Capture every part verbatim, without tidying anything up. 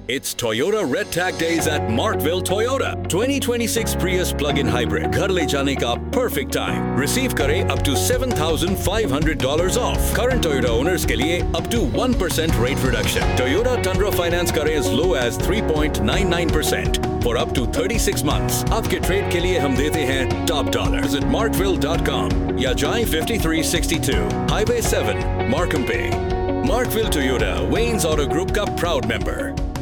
It's Toyota Red Tag Days at Markville Toyota. twenty twenty-six Prius plug-in hybrid घर ले जाने का perfect time. Receive करें up to seven thousand five hundred dollars off. Current Toyota owners के लिए up to one percent rate reduction. Toyota Tundra finance करें as low as three point nine nine percent for up to thirty-six months. आपके trade के लिए हम देते हैं top dollar. Visit markville dot com या जाएं fifty-three sixty-two Highway seven, Markham Bay. Markville Toyota, Wayne's Auto Group का proud member.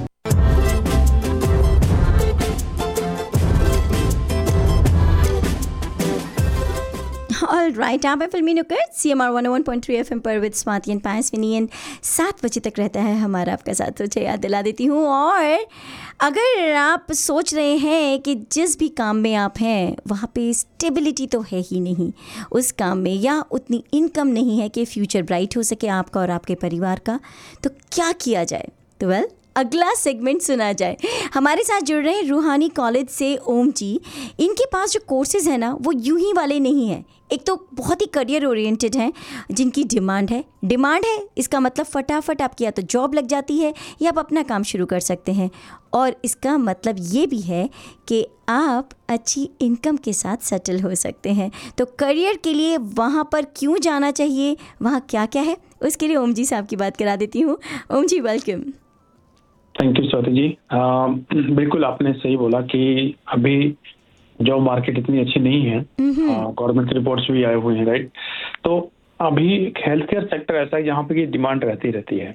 All right, आप है फिल्मी नुक्कड़ सी एम आर वन ओ one point three F M पर विद स्वाति एंड पायस विनीयन। सात बजे तक रहता है हमारा आपका साथ, सोचे याद दिला देती हूँ। और अगर आप सोच रहे हैं कि जिस भी काम में आप हैं वहाँ पे स्टेबिलिटी तो है ही नहीं उस काम में, या उतनी इनकम नहीं है कि फ्यूचर ब्राइट हो सके आपका और आपके परिवार का, तो क्या किया जाए? तो वेल अगला सेगमेंट सुना जाए। हमारे साथ जुड़ रहे हैं रूहानी कॉलेज से ओम जी। इनके पास जो कोर्सेज है ना वो यूं ही वाले नहीं हैं। एक तो बहुत ही करियर ओरिएंटेड हैं जिनकी डिमांड है डिमांड है इसका मतलब फटाफट आपकी या तो जॉब लग जाती है या आप अपना काम शुरू कर सकते हैं, और इसका मतलब ये भी है कि आप अच्छी इनकम के साथ सेटल हो सकते हैं। तो करियर के लिए वहाँ पर क्यों जाना चाहिए, वहाँ क्या क्या है, उसके लिए ओम जी साहब की बात करा देती हूँ। ओम जी welcome. Thank you Swati ji. आ, बिल्कुल आपने सही बोला कि अभी जॉब मार्केट इतनी अच्छी नहीं है, गवर्नमेंट रिपोर्ट्स भी आए हुए हैं, राइट। तो अभी हेल्थ केयर सेक्टर ऐसा है जहाँ पे की डिमांड रहती रहती है।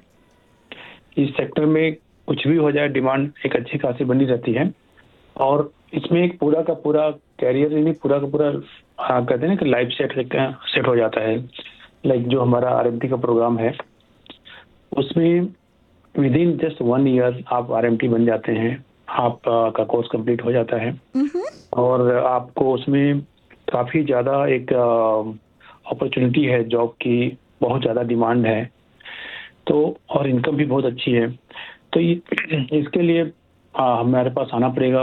इस सेक्टर में कुछ भी हो जाए डिमांड एक अच्छी खासी बनी रहती है, और इसमें एक पूरा का पूरा कैरियर नहीं पूरा का पूरा आ, कहते हैं ना कि लाइफ सेट सेट हो जाता है। लाइक जो हमारा आर एम टी का प्रोग्राम है उसमें with in just one year आप आर एम टी बन जाते हैं, आप का कोर्स कंप्लीट हो जाता है और आपको उसमें काफ़ी ज़्यादा एक अपॉर्चुनिटी है, जॉब की बहुत ज़्यादा डिमांड है, तो और इनकम भी बहुत अच्छी है। तो ये इसके लिए आ, हमारे पास आना पड़ेगा।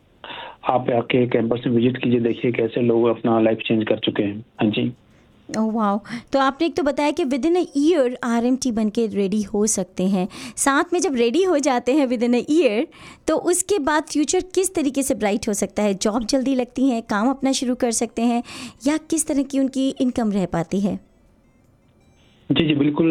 आप आके कैंपस में विजिट कीजिए, देखिए कैसे लोग अपना लाइफ चेंज कर चुके हैं। हाँ जी। ओह वाओ, तो आपने एक तो बताया कि with in a year RMT बन के रेडी हो सकते हैं। साथ में जब रेडी हो जाते हैं विद इन अ ईयर, तो उसके बाद फ्यूचर किस तरीके से ब्राइट हो सकता है? जॉब जल्दी लगती है, काम अपना शुरू कर सकते हैं, या किस तरह की उनकी इनकम रह पाती है? जी जी बिल्कुल।